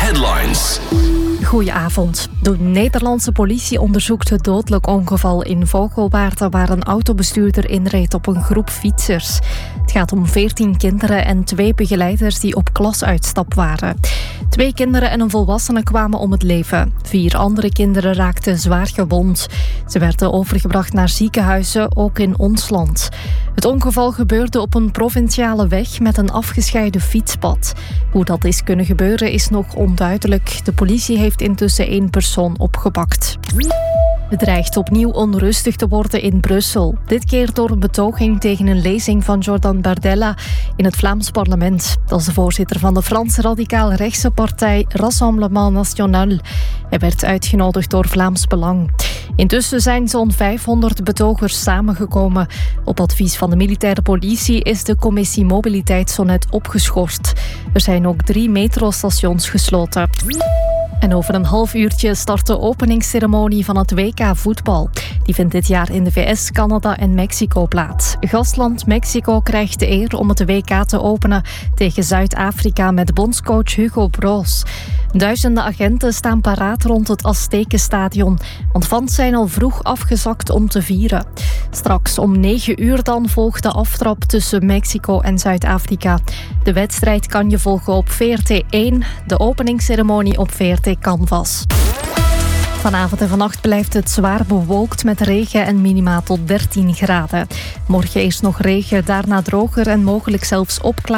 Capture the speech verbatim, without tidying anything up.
Headlines. Goedenavond. De Nederlandse politie onderzoekt het dodelijk ongeval in Vogelwaarden waar een autobestuurder inreed op een groep fietsers. Het gaat om veertien kinderen en twee begeleiders die op klasuitstap waren. Twee kinderen en een volwassene kwamen om het leven. Vier andere kinderen raakten zwaar gewond. Ze werden overgebracht naar ziekenhuizen, ook in ons land. Het ongeval gebeurde op een provinciale weg met een afgescheiden fietspad. Hoe dat is kunnen gebeuren is nog onduidelijk. De politie heeft intussen één persoon opgepakt. Het dreigt opnieuw onrustig te worden in Brussel. Dit keer door een betoging tegen een lezing van Jordan Bardella in het Vlaams parlement. Dat is de voorzitter van de Franse radicaal-rechtse partij Rassemblement National. Hij werd uitgenodigd door Vlaams Belang. Intussen zijn zo'n vijfhonderd betogers samengekomen. Op advies van de militaire politie is de commissie Mobiliteit zo net opgeschorst. Er zijn ook drie metrostations gesloten. En over een half uurtje start de openingsceremonie van het W K voetbal. Die vindt dit jaar in de V S, Canada en Mexico plaats. Gastland Mexico krijgt de eer om het W K te openen tegen Zuid-Afrika met bondscoach Hugo Broos. Duizenden agenten staan paraat rond het Aztekenstadion, want fans zijn al vroeg afgezakt om te vieren. Straks om negen uur dan volgt de aftrap tussen Mexico en Zuid-Afrika. De wedstrijd kan je volgen op V R T één, de openingsceremonie op V R T Canvas. Vanavond en vannacht blijft het zwaar bewolkt met regen en minima tot dertien graden. Morgen eerst nog regen, daarna droger en mogelijk zelfs opklaringen.